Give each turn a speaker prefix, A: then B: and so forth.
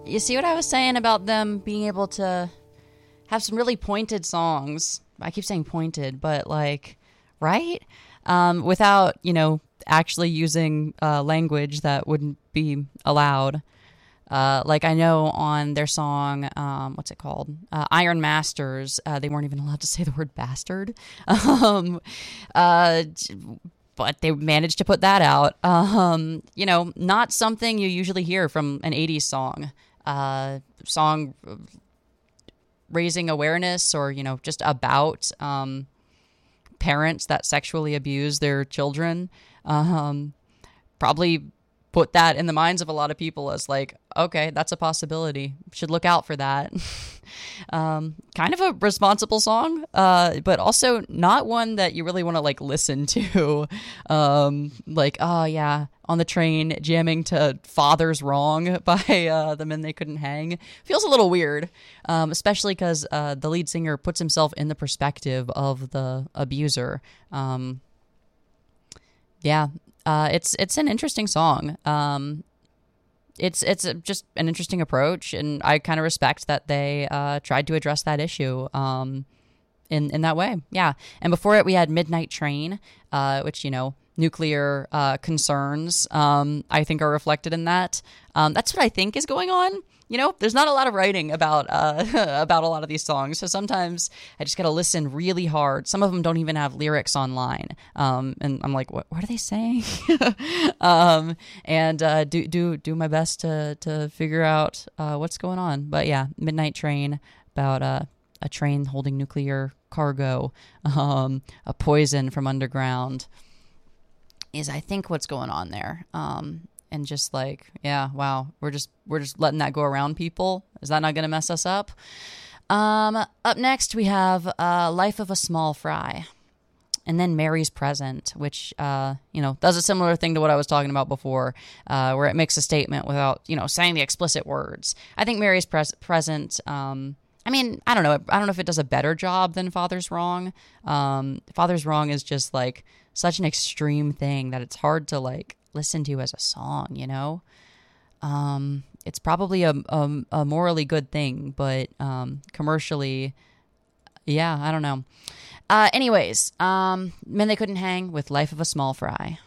A: You see what I was saying about them being able to have some really pointed songs? I keep saying pointed, but like, right? Without, actually using language that wouldn't be allowed. Like I know on their song, what's it called? Iron Masters, they weren't even allowed to say the word bastard. But they managed to put that out. Not something you usually hear from an 80s song. Song raising awareness or, just about parents that sexually abuse their children. Probably put that in the minds of a lot of people as like, okay, that's a possibility. Should look out for that. Kind of a responsible song, but also not one that you really want to like listen to. Like, oh yeah, on the train jamming to Father's Wrong by the Men They Couldn't Hang. Feels a little weird, especially because the lead singer puts himself in the perspective of the abuser. It's an interesting song. It's just an interesting approach, and I kind of respect that they tried to address that issue in that way. Yeah, and before it we had Midnight Train, which nuclear concerns I think are reflected in that. That's what I think is going on. There's not a lot of writing about about a lot of these songs, so sometimes I just gotta listen really hard. Some of them don't even have lyrics online, and I'm like, what are they saying? And do my best to figure out what's going on. But yeah, Midnight Train, about a train holding nuclear cargo, a poison from underground, is I think what's going on there. And just like, yeah, wow, we're just letting that go around people. Is that not going to mess us up? Up next, we have Life of a Small Fry. And then Mary's Present, which, does a similar thing to what I was talking about before, where it makes a statement without, saying the explicit words. I think Mary's Present, I don't know. I don't know if it does a better job than Father's Wrong. Father's Wrong is just like such an extreme thing that it's hard to like listen to as a song, it's probably a morally good thing, but commercially, yeah, I don't know. Anyways, Men They Couldn't Hang with Life of a Small Fry.